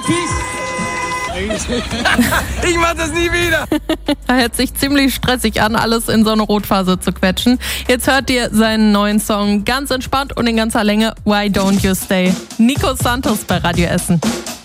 Ich mach das nie wieder. Er hört sich ziemlich stressig an, alles in so eine Rotphase zu quetschen. Jetzt hört ihr seinen neuen Song ganz entspannt und in ganzer Länge, Why Don't You Stay? Nico Santos bei Radio Essen.